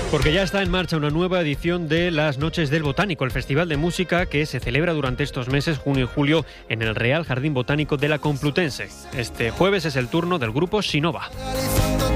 Porque ya está en marcha una nueva edición de las Noches del Botánico, el festival de música que se celebra durante estos meses, junio y julio, en el Real Jardín Botánico de la Complutense. Este jueves es el turno del grupo Sinova.